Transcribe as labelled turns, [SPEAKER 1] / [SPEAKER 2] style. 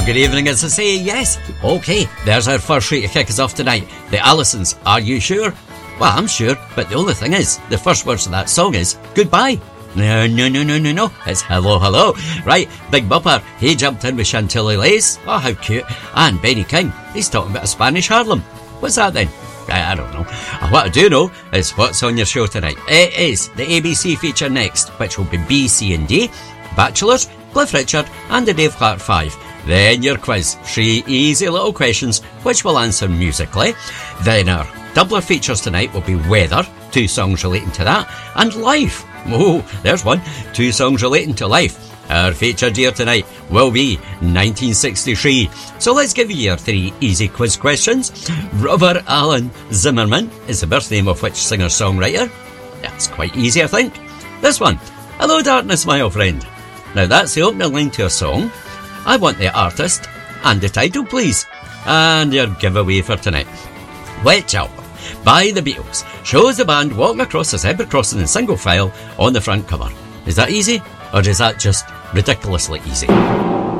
[SPEAKER 1] Well, good evening, as I say, yes. Okay, there's our first sheet to kick us off tonight. The Allisons, Are You Sure? Well, I'm sure, but the only thing is, the first words of that song is goodbye. No. It's hello, hello. Right, Big Bopper, he jumped in with Chantilly Lace. Oh, how cute. And Benny King, he's talking about a Spanish Harlem. What's that then? I don't know. What I do know is what's on your show tonight. It is the ABC feature next, which will be B, C and D, Bachelors, Cliff Richard and the Dave Clark 5. Then your quiz, 3 easy little questions which we'll answer musically. Then our doubler features tonight will be Weather, 2 songs relating to that, and Life. Oh, there's one, 2 songs relating to life. Our featured year tonight will be 1963. So let's give you your 3 easy quiz questions. Robert Allen Zimmerman is the birth name of which singer-songwriter? That's quite easy, I think. This one, Hello Darkness, my old friend. Now that's the opening line to a song. I want the artist and the title, please. And your giveaway for tonight. Which album by the Beatles shows the band walking across a zebra crossing in single file on the front cover? Is that easy? Or is that just ridiculously easy?